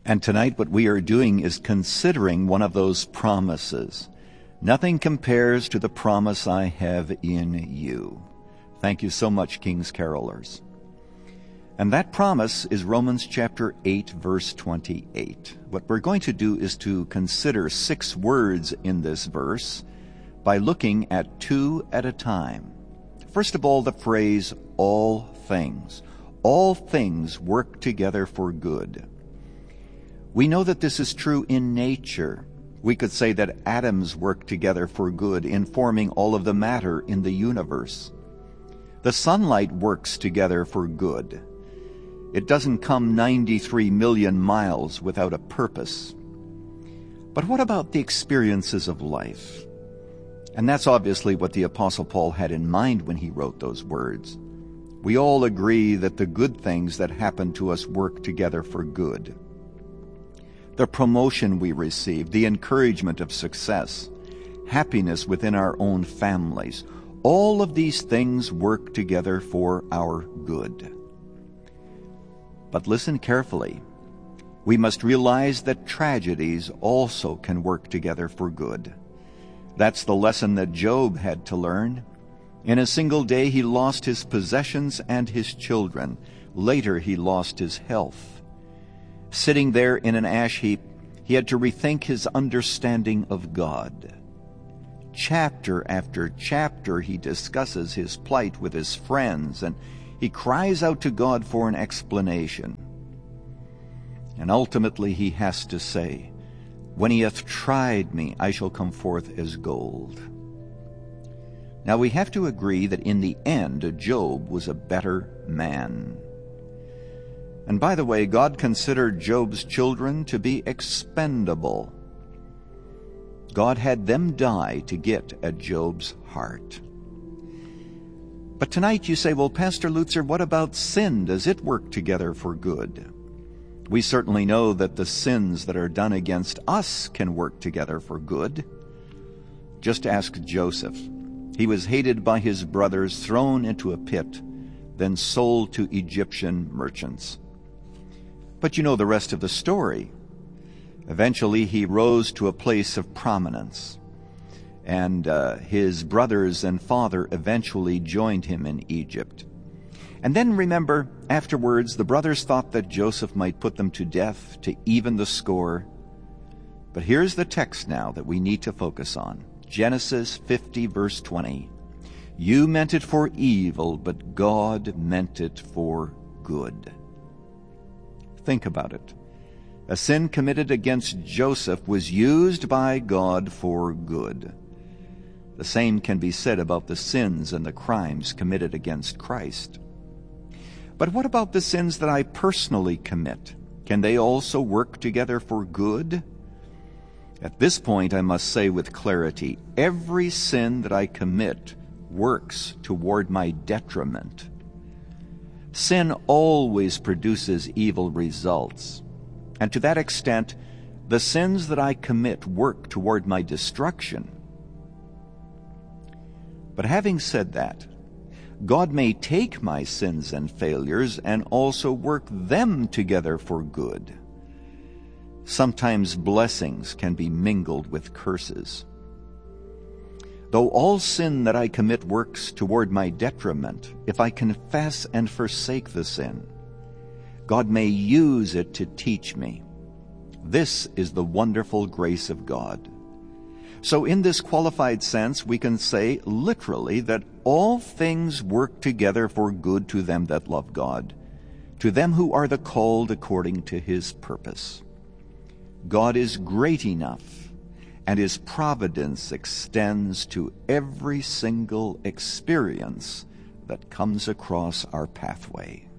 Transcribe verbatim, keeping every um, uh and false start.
And tonight what we are doing is considering one of those promises. Nothing compares to the promise I have in you. Thank you so much, King's Carolers. And that promise is Romans chapter eight, verse twenty-eight. What we're going to do is to consider six words in this verse by looking at two at a time. First of all, the phrase, all things. All things work together for good. We know that this is true in nature. We could say that atoms work together for good in forming all of the matter in the universe. The sunlight works together for good. It doesn't come ninety-three million miles without a purpose. But what about the experiences of life? And that's obviously what the Apostle Paul had in mind when he wrote those words. We all agree that the good things that happen to us work together for good. The promotion we receive, the encouragement of success, happiness within our own families, all of these things work together for our good. But listen carefully. We must realize that tragedies also can work together for good. That's the lesson that Job had to learn. In a single day he lost his possessions and his children. Later he lost his health. Sitting there in an ash heap, he had to rethink his understanding of God. Chapter after chapter he discusses his plight with his friends, and he cries out to God for an explanation. And ultimately he has to say, "When he hath tried me, I shall come forth as gold." Now we have to agree that in the end, Job was a better man. And by the way, God considered Job's children to be expendable. God had them die to get at Job's heart. But tonight you say, well, Pastor Lutzer, what about sin? Does it work together for good? We certainly know that the sins that are done against us can work together for good. Just ask Joseph. He was hated by his brothers, thrown into a pit, then sold to Egyptian merchants. But you know the rest of the story. Eventually he rose to a place of prominence, and uh, his brothers and father eventually joined him in Egypt. And then remember, afterwards the brothers thought that Joseph might put them to death to even the score. But here's the text now that we need to focus on. Genesis fifty, verse twenty. You meant it for evil, but God meant it for good. Think about it. A sin committed against Joseph was used by God for good. The same can be said about the sins and the crimes committed against Christ. But what about the sins that I personally commit? Can they also work together for good? At this point, I must say with clarity, every sin that I commit works toward my detriment. Sin always produces evil results. And to that extent, the sins that I commit work toward my destruction. But having said that, God may take my sins and failures and also work them together for good. Sometimes blessings can be mingled with curses. Though all sin that I commit works toward my detriment, if I confess and forsake the sin, God may use it to teach me. This is the wonderful grace of God. So in this qualified sense, we can say literally that all things work together for good to them that love God, to them who are the called according to his purpose. God is great enough, and his providence extends to every single experience that comes across our pathway.